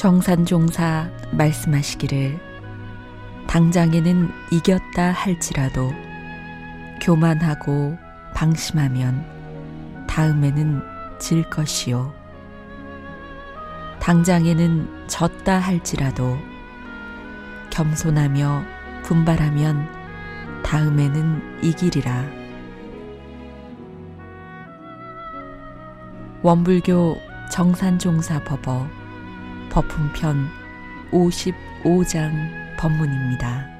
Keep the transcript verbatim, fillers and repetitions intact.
정산종사 말씀하시기를 당장에는 이겼다 할지라도 교만하고 방심하면 다음에는 질 것이요. 당장에는 졌다 할지라도 겸손하며 분발하면 다음에는 이기리라. 원불교 정산종사법어 법훈편 오십오 장 법문입니다.